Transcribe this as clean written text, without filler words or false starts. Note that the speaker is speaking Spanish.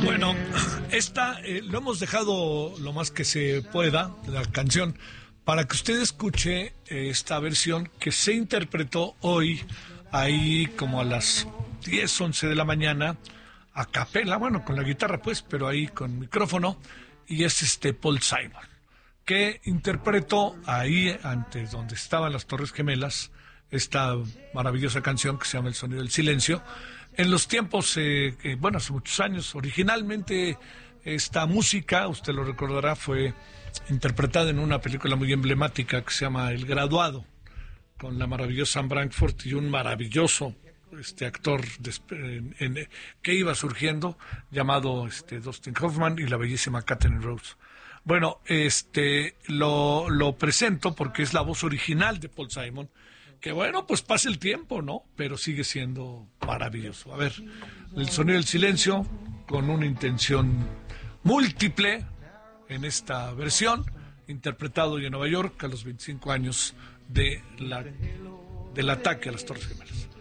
Bueno, esta lo hemos dejado lo más que se pueda, la canción, para que usted escuche esta versión que se interpretó hoy, ahí como a las 10, 11 de la mañana, a capela, bueno, con la guitarra pues, pero ahí con micrófono, y es Paul Simon, que interpretó ahí, ante donde estaban las Torres Gemelas, esta maravillosa canción que se llama El Sonido del Silencio. En los tiempos, bueno, hace muchos años, originalmente esta música, usted lo recordará, fue interpretada en una película muy emblemática que se llama El Graduado, con la maravillosa Anne Brankford y un maravilloso actor que iba surgiendo, llamado Dustin Hoffman, y la bellísima Catherine Rose. Bueno, lo presento porque es la voz original de Paul Simon, que bueno, pues pasa el tiempo, ¿no? Pero sigue siendo maravilloso. A ver, El Sonido del Silencio, con una intención múltiple en esta versión, interpretado hoy en Nueva York a los 25 años del ataque a las Torres Gemelas.